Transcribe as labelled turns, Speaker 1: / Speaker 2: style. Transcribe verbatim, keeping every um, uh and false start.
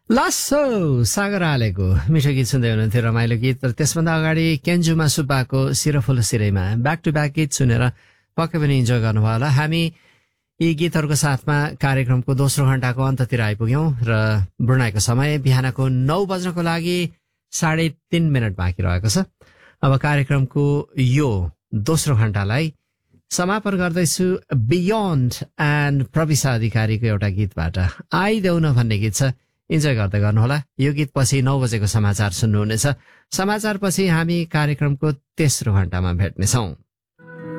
Speaker 1: लासो सागर आलेको मिठो गीत सुन्दै हुनुहुन्थ्यो, रमाइलो गीत। र त्यसभन्दा अगाडि केन्जुमा सुब्बाको सिरफुल सिरैमा ब्याक टु ब्याक गीत सुनेर पक्कै पनि इन्जोय गर्नुभयो होला। हामी यी गीतहरूको साथमा कार्यक्रमको दोस्रो घण्टाको अन्ततिर आइपुग्यौं र बुढ्नाको समय बिहानको नौ बज्नको लागि साढे तीन मिनट बाँकी रहेको छ। अब कार्यक्रमको यो दोस्रो घण्टालाई समापन गर्दैछु बियोन्ड एन्ड प्रविशा अधिकारीको एउटा गीतबाट। आइदेऊ न भन्ने गीत छ, इन्जोय गर्दै गर्नुहोला। यो गीत पछि नौ बजेको समाचार सुन्नुहुनेछ। समाचार पछि हामी कार्यक्रमको तेस्रो घण्टामा भेट्नेछौँ।